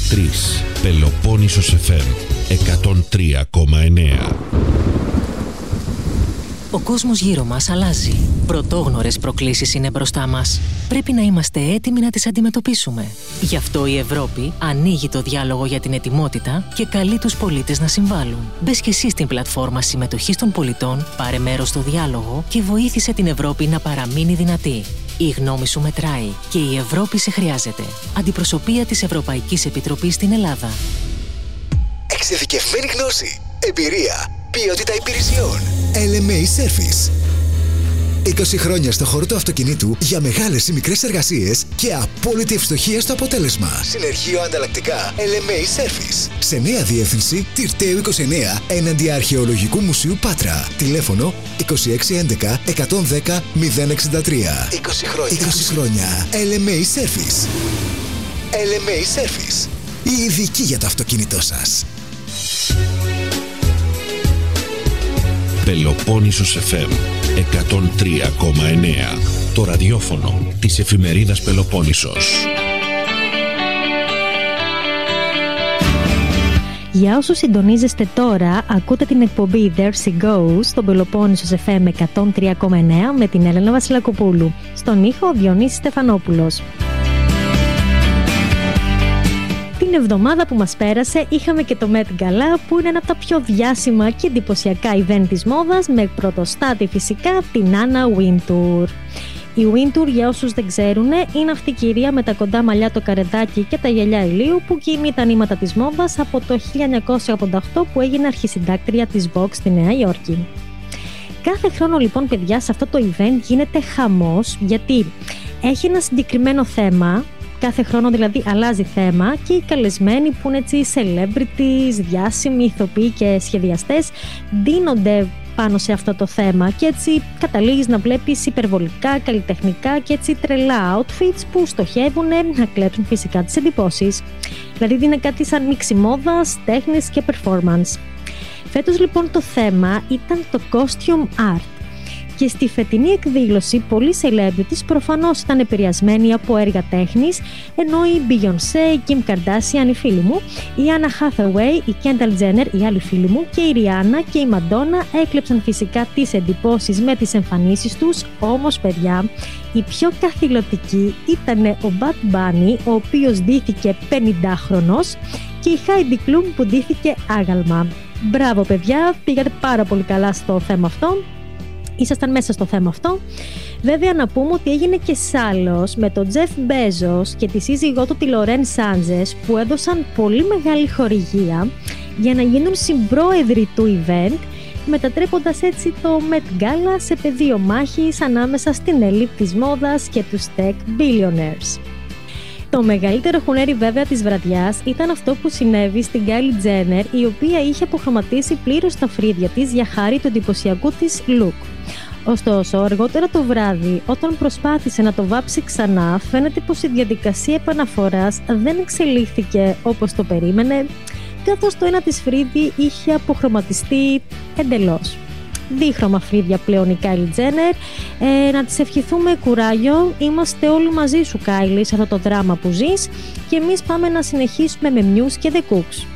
3. Πελοπόννησος FM 103,9. Ο κόσμος γύρω μας αλλάζει. Πρωτόγνωρες προκλήσεις είναι μπροστά μας. Πρέπει να είμαστε έτοιμοι να τις αντιμετωπίσουμε. Γι' αυτό η Ευρώπη ανοίγει το διάλογο για την ετοιμότητα και καλεί τους πολίτες να συμβάλλουν. Μπες και εσύ στην πλατφόρμα συμμετοχής των πολιτών, πάρε μέρος στο διάλογο και βοήθησε την Ευρώπη να παραμείνει δυνατή. Η γνώμη σου μετράει και η Ευρώπη σε χρειάζεται. Αντιπροσωπεία της Ευρωπαϊκής Επιτροπής στην Ελλάδα. Εξειδικευμένη γνώση, εμπειρία, ποιότητα υπηρεσιών. LMA Service. 20 χρόνια στο χώρο του αυτοκινήτου για μεγάλες ή μικρές εργασίες και απόλυτη ευστοχία στο αποτέλεσμα. Συνεργείο ανταλλακτικά LMA Service. Σε νέα διεύθυνση Τυρταίου 29 έναντι Αρχαιολογικού Μουσείου Πάτρα. Τηλέφωνο 2611 110 063. 20 χρόνια. LMA Service. LMA Service. Η ειδική για το αυτοκίνητό σας. Πελοπόννησος FM 103,9. Το ραδιόφωνο της εφημερίδας Πελοπόννησος. Για όσους συντονίζεστε τώρα, ακούτε την εκπομπή There She Goes στον Πελοπόννησος FM 103,9 με την Έλενα Βασιλακοπούλου. Στον ήχο Διονύσης Στεφανόπουλος. Την εβδομάδα που μας πέρασε είχαμε και το Met Gala, που είναι ένα από τα πιο διάσημα και εντυπωσιακά event της μόδας, με πρωτοστάτη φυσικά την Anna Wintour. Η Wintour, για όσους δεν ξέρουν, είναι αυτή η κυρία με τα κοντά μαλλιά, το καρεδάκι και τα γυαλιά ηλίου που κινεί τα νήματα της μόδας από το 1988 που έγινε αρχισυντάκτρια της Vogue στη Νέα Υόρκη. Κάθε χρόνο λοιπόν, παιδιά, σε αυτό το event γίνεται χαμός, γιατί έχει ένα συγκεκριμένο θέμα. Κάθε χρόνο δηλαδή αλλάζει θέμα και οι καλεσμένοι που είναι έτσι celebrities, διάσημοι ηθοποιοί και σχεδιαστές ντύνονται πάνω σε αυτό το θέμα και έτσι καταλήγεις να βλέπεις υπερβολικά, καλλιτεχνικά και έτσι τρελά outfits που στοχεύουν να κλέψουν φυσικά τις εντυπώσεις. Δηλαδή είναι κάτι σαν μίξη μόδας, τέχνης και performance. Φέτος λοιπόν το θέμα ήταν το costume art. Και στη φετινή εκδήλωση πολλοί celebrities προφανώς ήταν επηρεασμένοι από έργα τέχνης, ενώ η Beyoncé, η Kim Kardashian, η φίλη μου, η Anna Hathaway, η Kendall Jenner, η άλλη φίλη μου, και η Rihanna και η Madonna έκλεψαν φυσικά τις εντυπώσεις με τις εμφανίσεις τους. Όμως, παιδιά, η πιο καθηλωτική ήταν ο Bad Bunny, ο οποίος ντύθηκε 50χρονος, και η Heidi Klum που ντύθηκε άγαλμα. Μπράβο παιδιά, πήγατε πάρα πολύ καλά στο θέμα αυτό. Ήσασταν μέσα στο θέμα αυτό. Βέβαια να πούμε ότι έγινε και σάλος με τον Jeff Bezos και τη σύζυγό του τη Lorraine Sanchez, που έδωσαν πολύ μεγάλη χορηγία για να γίνουν συμπρόεδροι του event, μετατρέποντας έτσι το Met Gala σε πεδίο μάχης ανάμεσα στην ελίτ της μόδας και τους tech billionaires. Το μεγαλύτερο χουνέρι βέβαια της βραδιάς ήταν αυτό που συνέβη στην Kylie Jenner, η οποία είχε αποχρωματίσει πλήρως τα φρύδια της για χάρη του εντυπωσιακού της look. Ωστόσο, αργότερα το βράδυ, όταν προσπάθησε να το βάψει ξανά, φαίνεται πως η διαδικασία επαναφοράς δεν εξελίχθηκε όπως το περίμενε, καθώς το ένα της φρύδι είχε αποχρωματιστεί εντελώς. Δίχρωμα φρύδια πλέον η Kylie Jenner. Να της ευχηθούμε κουράγιο. Είμαστε όλοι μαζί σου, Kylie, σε αυτό το δράμα που ζεις, και εμείς πάμε να συνεχίσουμε με Muse και The Cooks.